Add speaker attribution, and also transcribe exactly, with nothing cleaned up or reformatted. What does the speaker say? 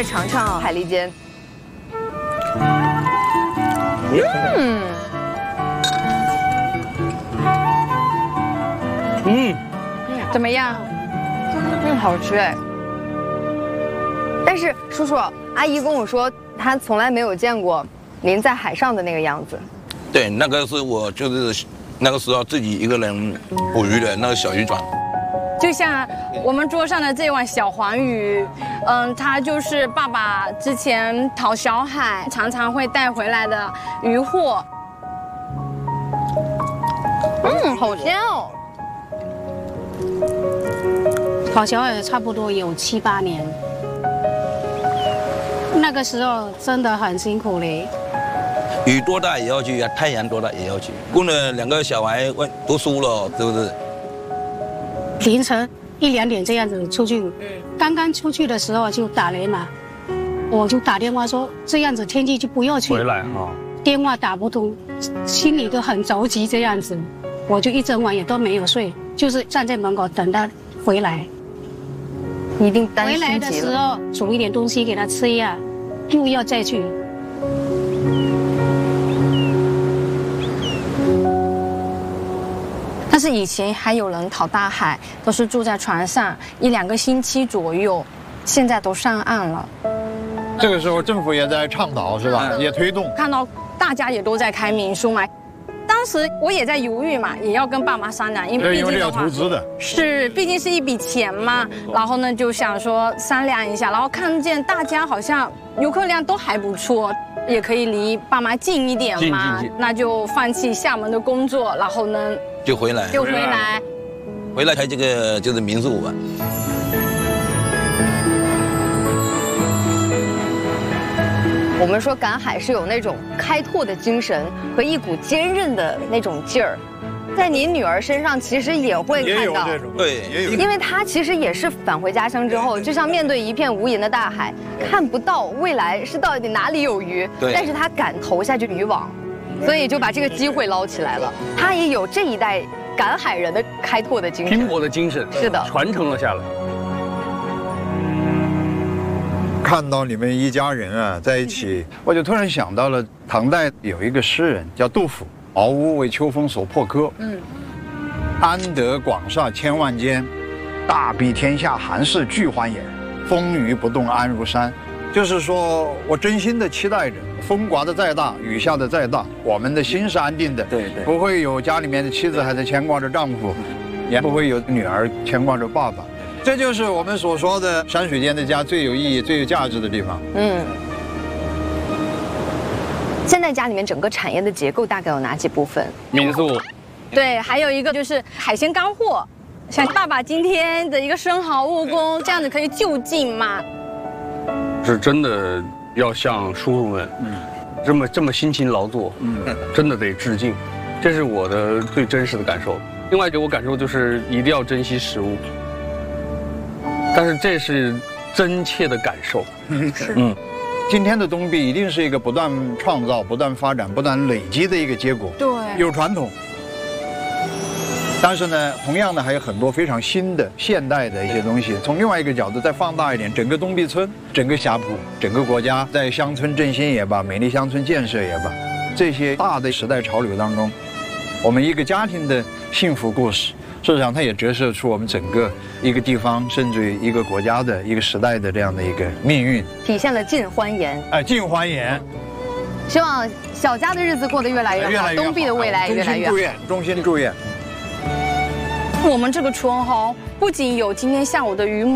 Speaker 1: 再尝尝海蛎煎。
Speaker 2: 嗯，
Speaker 3: 嗯，
Speaker 2: 怎么样？
Speaker 1: 嗯，好吃哎。但是叔叔阿姨跟我说，她从来没有见过您在海上的那个样子。
Speaker 3: 对，那个是我就是那个时候自己一个人捕鱼的那个小渔船。
Speaker 2: 就像我们桌上的这碗小黄鱼，嗯，它就是爸爸之前讨小海常常会带回来的渔获。
Speaker 1: 嗯，好鲜哦。
Speaker 4: 讨小海差不多有七八年，那个时候真的很辛苦嘞。
Speaker 3: 雨多大也要去啊，太阳多大也要去。供了两个小孩问读书了，是不是？
Speaker 4: 凌晨一两点这样子出去，刚刚出去的时候就打雷嘛，我就打电话说这样子天气就不要去。
Speaker 5: 回来啊，
Speaker 4: 电话打不通，心里都很着急这样子，我就一整晚也都没有睡，就是站在门口等他回来。
Speaker 1: 一定担
Speaker 4: 回
Speaker 1: 心
Speaker 4: 来的时
Speaker 1: 极了。
Speaker 4: 候煮一点东西给他吃呀，又要再去。
Speaker 2: 但是以前还有人讨大海，都是住在船上一两个星期左右，现在都上岸了。
Speaker 6: 这个时候政府也在倡导，是吧？也推动。
Speaker 2: 看到大家也都在开民宿嘛，当时我也在犹豫嘛，也要跟爸妈商量，因为毕
Speaker 6: 因为这要
Speaker 2: 竟的话
Speaker 6: 投资的，
Speaker 2: 是毕竟是一笔钱嘛。然后呢，就想说商量一下，然后看见大家好像游客量都还不错。也可以离爸妈近一点嘛，
Speaker 5: 近近近
Speaker 2: 那就放弃厦门的工作，然后呢
Speaker 3: 就回来，
Speaker 2: 就回来，
Speaker 3: 回来开这个就是民宿吧。
Speaker 1: 我们说赶海是有那种开拓的精神和一股坚韧的那种劲儿，在您女儿身上其实也会
Speaker 6: 也
Speaker 1: 看到。
Speaker 6: 有这种，
Speaker 3: 对，
Speaker 6: 也有。
Speaker 1: 因为她其实也是返回家乡之后，就像面对一片无垠的大海，看不到未来是到底哪里有鱼，
Speaker 3: 对
Speaker 1: 但是她敢投下去渔网，所以就把这个机会捞起来了。她也有这一代赶海人的开拓的精神，
Speaker 5: 拼搏的精神
Speaker 1: 是的，
Speaker 5: 传承了下来。
Speaker 6: 看到你们一家人啊在一起，我就突然想到了唐代有一个诗人叫杜甫，茅屋为秋风所破柯。嗯，安得广厦千万间，大庇天下寒士俱欢颜。风雨不动安如山。就是说我真心的期待着，风刮得再大，雨下的再大，我们的心是安定的，
Speaker 5: 对对，
Speaker 6: 不会有家里面的妻子还在牵挂着丈夫，也不会有女儿牵挂着爸爸。这就是我们所说的山水间的家最有意义、最有价值的地方。
Speaker 1: 嗯。现在家里面整个产业的结构大概有哪几部分？
Speaker 5: 民宿，
Speaker 2: 对，还有一个就是海鲜干货，像爸爸今天的一个生蚝蜈蚣，这样子可以就近嘛。
Speaker 5: 是真的要向叔叔们，嗯，这么这么辛勤劳作，嗯，真的得致敬，这是我的最真实的感受。另外给我感受就是一定要珍惜食物，但是这是真切的感受，嗯。
Speaker 6: 今天的东壁一定是一个不断创造、不断发展、不断累积的一个结果。
Speaker 2: 对，
Speaker 6: 有传统，但是呢，同样的还有很多非常新的、现代的一些东西。从另外一个角度再放大一点，整个东壁村、整个霞浦、整个国家在乡村振兴也罢、美丽乡村建设也罢，这些大的时代潮流当中，我们一个家庭的幸福故事。事实上，它也折射出我们整个一个地方，甚至于一个国家的一个时代的这样的一个命运，
Speaker 1: 体现了尽欢颜。
Speaker 6: 哎，尽欢颜。
Speaker 1: 希望小家的日子过得越来越好，东壁的未来越来越好。
Speaker 6: 衷心祝愿，衷心祝愿。
Speaker 2: 我们这个村哈，不仅有今天下午的渔母。